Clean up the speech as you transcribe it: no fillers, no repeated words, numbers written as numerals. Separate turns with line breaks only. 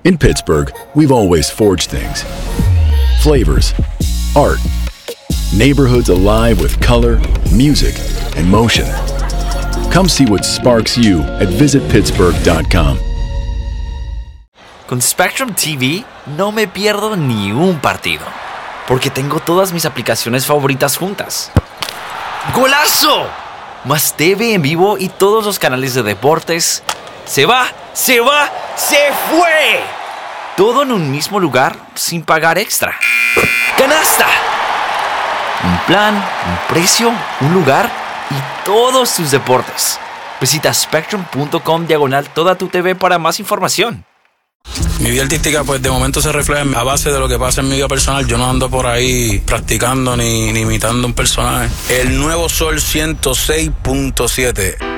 In Pittsburgh, we've always forged things. Flavors, art, neighborhoods alive with color, music, and motion. Come see what sparks you at visitpittsburgh.com.
Con Spectrum TV no me pierdo ni un partido, porque tengo todas mis aplicaciones favoritas juntas. ¡Golazo! Más TV en vivo y todos los canales de deportes. ¡Se va! ¡Se fue! Todo en un mismo lugar sin pagar extra. ¡Canasta! Un plan, un precio, un lugar y todos tus deportes. Visita spectrum.com/toda tu TV para más información.
Mi vida artística, pues de momento se refleja a base de lo que pasa en mi vida personal. Yo no ando por ahí practicando ni imitando un personaje. El nuevo Sol 106.7.